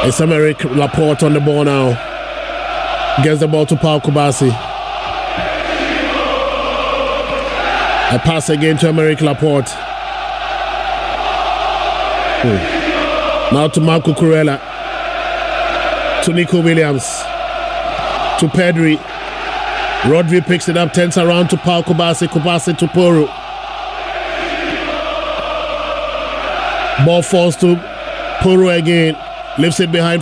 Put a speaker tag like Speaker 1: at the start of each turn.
Speaker 1: It's Aymeric Laporte on the ball now. Gets the ball to Paul Kubasi. A pass again to Aymeric Laporte. Now to Marco Kurela. To Nico Williams. To Pedri. Rodri picks it up, turns around to Paul Kubasi. Kubasi to Porro. Ball falls to Porro again. Lifts it behind